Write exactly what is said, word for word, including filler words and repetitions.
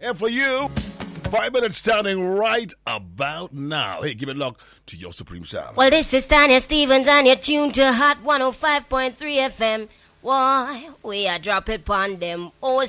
And for you, five minutes starting right about now. Hey, give it luck to your supreme sound. Well, this is Tanya Stevens, and you're tuned to Hot one oh five point three F M. Why, we are drop it on them. Oh,